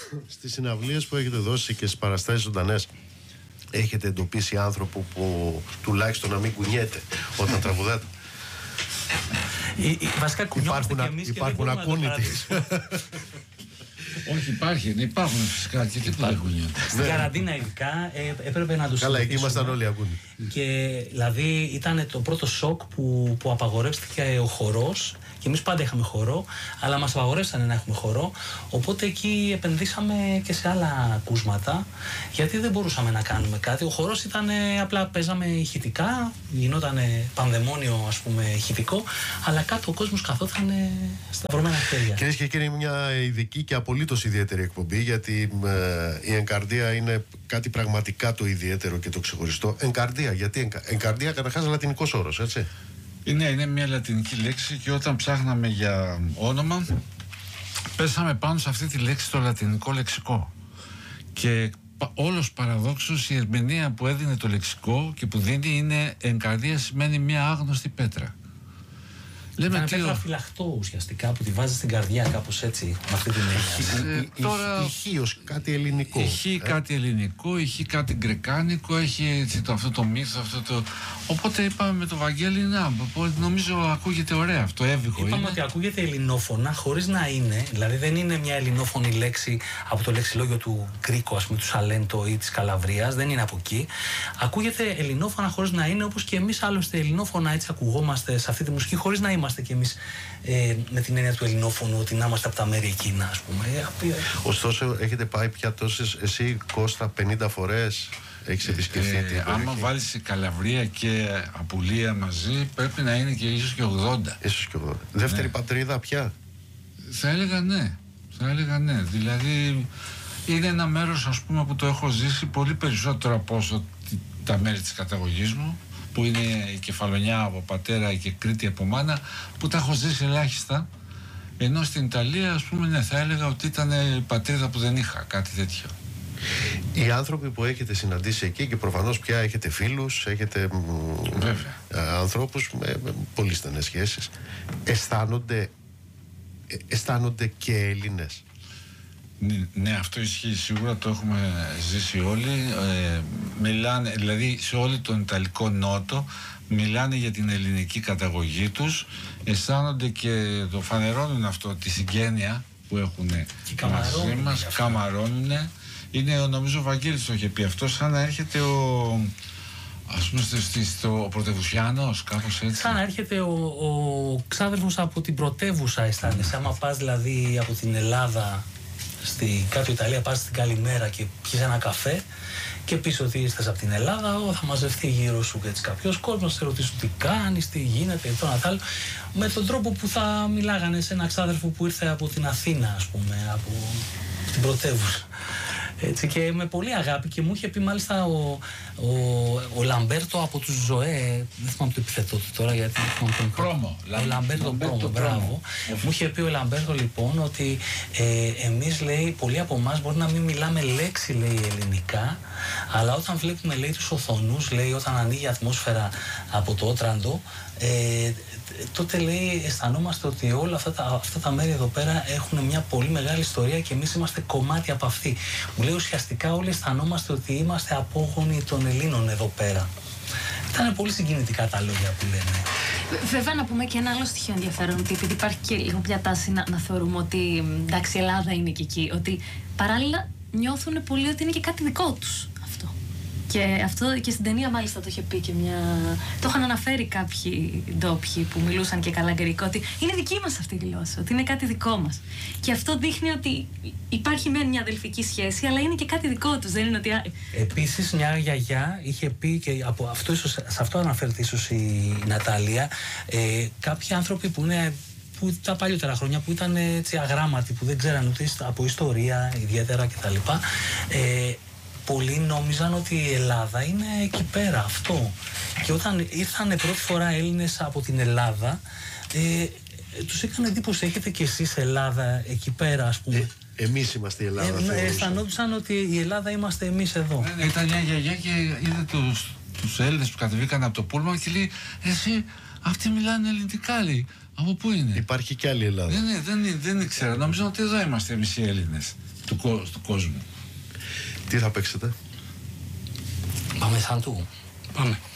στις συναυλίες που έχετε δώσει και στις παραστάσεις ζωντανές, έχετε εντοπίσει άνθρωπο που τουλάχιστον να μην κουνιέται όταν τραγουδάτε? Βασικά κουνιόμαστε και εμείς και δεν μπορούμε να το παρατηρήσουμε. Όχι, υπάρχουν φυσικά και τίποτα δεν κουνιέται. Στην καραντίνα ειδικά έπρεπε να τους Καλά, εκεί συνηθίσουμε. ήμασταν όλοι ακούνοι. Και δηλαδή ήταν το πρώτο σοκ που απαγορεύτηκε ο χορός. Και εμείς πάντα είχαμε χορό, αλλά μας απαγορεύσανε να έχουμε χορό. Οπότε εκεί επενδύσαμε και σε άλλα ακούσματα, γιατί δεν μπορούσαμε να κάνουμε κάτι. Ο χορός ήταν απλά παίζαμε ηχητικά, γινόταν πανδαιμόνιο, ας πούμε, ηχητικό, αλλά κάτω ο κόσμος καθόταν σταυρωμένα χέρια. Κυρίες και κύριοι, μια ειδική και απολύτως ιδιαίτερη εκπομπή, γιατί η Ενκαρδία είναι κάτι πραγματικά το ιδιαίτερο και το ξεχωριστό. Ενκαρδία, γιατί Ενκαρδία καταρχάς λατινικός όρος, έτσι? Είναι μια λατινική λέξη και όταν ψάχναμε για όνομα πέσαμε πάνω σε αυτή τη λέξη στο λατινικό λεξικό και όλος παραδόξως η ερμηνεία που έδινε το λεξικό και που δίνει είναι Ενκαρδία σημαίνει μια άγνωστη πέτρα. Λέμε πέτρα φυλαχτό ουσιαστικά που τη βάζει στην καρδιά, κάπως έτσι, με αυτή την έννοια. Τώρα ηχείως κάτι ελληνικό. Έχει κάτι ελληνικό, έχει κάτι γκρεκάνικο, έχει έτσι, αυτό το μύθο, Οπότε είπαμε με το Βαγγέλη, νομίζω ακούγεται ωραία αυτό, έβυχο. Είπαμε ότι ακούγεται ελληνόφωνα χωρίς να είναι, δηλαδή δεν είναι μια ελληνόφωνη λέξη από το λεξιλόγιο του Γκρίκου, ας πούμε, του Σαλέντο ή της Καλαβρίας, δεν είναι από εκεί. Ακούγεται ελληνόφωνα χωρίς να είναι, όπως και εμείς άλλωστε ελληνόφωνα έτσι ακουγόμαστε σε αυτή τη μουσική, χωρίς να είμαστε κι εμείς με την έννοια του ελληνόφωνου, ότι να είμαστε από τα μέρη εκείνα, ας πούμε. Ωστόσο, έχετε πάει πια τόσες, εσύ Κώστα, 50 φορές έχεις επισκεφθεί την περιοχή? Άμα βάλεις Καλαβρία και Απουλία μαζί, πρέπει να είναι και ίσως και 80. Ίσως και 80. Δεύτερη πατρίδα πια? Θα έλεγα ναι. Δηλαδή είναι ένα μέρος, ας πούμε, που το έχω ζήσει πολύ περισσότερο από όσο τα μέρη της καταγωγής μου, που είναι η Κεφαλονιά από πατέρα και Κρήτη από μάνα, που τα έχω ζήσει ελάχιστα. Ενώ στην Ιταλία, ας πούμε, ναι, θα έλεγα ότι ήταν η πατρίδα που δεν είχα, κάτι τέτοιο. Οι άνθρωποι που έχετε συναντήσει εκεί, και προφανώς πια έχετε φίλους, έχετε ανθρώπους με πολύ στενές σχέσεις, αισθάνονται και Έλληνες? Ναι, αυτό ισχύει σίγουρα, το έχουμε ζήσει όλοι. Μιλάνε, δηλαδή σε όλο τον Ιταλικό Νότο μιλάνε για την ελληνική καταγωγή τους, αισθάνονται και το φανερώνουν αυτό, τη συγγένεια που έχουν μαζί μας, καμαρώνουν. Είναι, νομίζω ο Βαγγέλης το είχε πει αυτό, σαν να έρχεται ας πούμε ο πρωτευουσιάνος, κάπως έτσι. Σαν να έρχεται ο ξάδερφος από την πρωτεύουσα, αισθάνεσαι. Άμα πας δηλαδή από την Ελλάδα στη κάτω Ιταλία, πας στην Καλημέρα και πιεις ένα καφέ και πεις ότι είστε από την Ελλάδα, θα μαζευτεί γύρω σου έτσι κάποιος κόσμος, θα σε ρωτήσουν τι κάνεις, τι γίνεται, το ένα τ' άλλο, με τον τρόπο που θα μιλάγανε σε ένα ξάδερφο που ήρθε από την Αθήνα, ας πούμε, από την πρωτεύουσα. Έτσι, και με πολύ αγάπη, και μου είχε πει μάλιστα ο Λαμπέρτο από τους Ζωέ, δεν θυμάμαι το επιθετό του τώρα γιατί Πρόμο. Ο Λαμπέρτο Πρόμο, μπράβο. Μου είχε πει ο Λαμπέρτο λοιπόν ότι εμείς, λέει, πολλοί από εμάς μπορεί να μην μιλάμε λέξη, λέει, ελληνικά, αλλά όταν βλέπουμε, λέει, τους οθονούς, λέει, όταν ανοίγει η ατμόσφαιρα από το Ότραντο, τότε, λέει, αισθανόμαστε ότι όλα αυτά τα μέρη εδώ πέρα έχουν μια πολύ μεγάλη ιστορία και εμείς είμαστε κομμάτι από αυτή. Μου λέει, ουσιαστικά όλοι αισθανόμαστε ότι είμαστε απόγονοι των Ελλήνων εδώ πέρα. Ήταν πολύ συγκινητικά τα λόγια που λένε. Βέβαια, να πούμε και ένα άλλο στοιχείο ενδιαφέρον, ότι επειδή υπάρχει και λίγο μια τάση να θεωρούμε ότι εντάξει, η Ελλάδα είναι και εκεί, ότι παράλληλα νιώθουν πολύ ότι είναι και κάτι δικό τους. Και αυτό και στην ταινία μάλιστα το είχε πει και μια... Το είχαν αναφέρει κάποιοι ντόπιοι που μιλούσαν και καλά γκρικό, ότι είναι δική μας αυτή η γλώσσα, ότι είναι κάτι δικό μας. Και αυτό δείχνει ότι υπάρχει μεν μια αδελφική σχέση, αλλά είναι και κάτι δικό τους, δεν είναι ότι... Επίσης μια γιαγιά είχε πει, και από αυτό, ίσως, σε αυτό αναφέρεται ίσως η Νατάλια, κάποιοι άνθρωποι που είναι... που τα παλιότερα χρόνια που ήταν έτσι αγράμματοι, που δεν ξέραν ούτε από ιστορία ιδιαίτερα κτλ. Πολλοί νόμιζαν ότι η Ελλάδα είναι εκεί πέρα, αυτό. Και όταν ήρθαν πρώτη φορά Έλληνες από την Ελλάδα, τους έκανε εντύπωση, έχετε κι εσείς Ελλάδα εκεί πέρα, ας πούμε. Εμείς είμαστε η Ελλάδα. Αισθανόντουσαν ότι η Ελλάδα είμαστε εμείς εδώ. Ήταν μια γιαγιά και είδε τους Έλληνες που κατεβήκαν από το πούλμα και λέει, εσύ, αυτοί μιλάνε ελληνικά, λέει. Από πού είναι? Υπάρχει και άλλη Ελλάδα. Δεν ξέρω. Νομίζω ότι εδώ είμαστε εμείς οι Έλληνες του κόσμου. Τι θα παίξετε? Πάμε σαν του. Πάμε.